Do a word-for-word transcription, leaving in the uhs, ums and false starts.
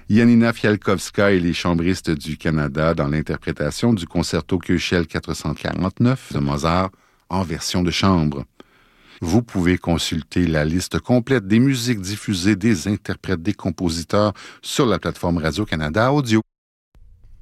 Janina Fialkowska et les chambristes du Canada dans l'interprétation du concerto Köchel quatre cent quarante-neuf de Mozart en version de chambre. Vous pouvez consulter la liste complète des musiques diffusées des interprètes, des compositeurs sur la plateforme Radio-Canada Audio.